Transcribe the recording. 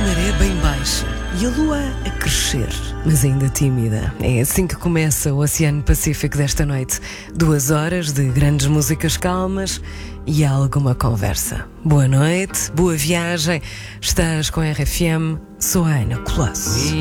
maré bem baixa e a lua a crescer, mas ainda tímida. É assim que começa o Oceano Pacífico desta noite. 2 horas de grandes músicas calmas e alguma conversa. Boa noite, boa viagem. Estás com a RFM, sou a Ana Colasso.